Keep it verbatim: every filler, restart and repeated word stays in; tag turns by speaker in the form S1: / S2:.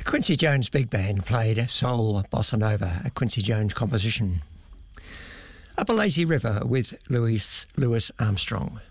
S1: Quincy Jones Big Band played Soul Bossa Nova, a Quincy Jones composition. Up a Lazy River with Louis, Louis Armstrong.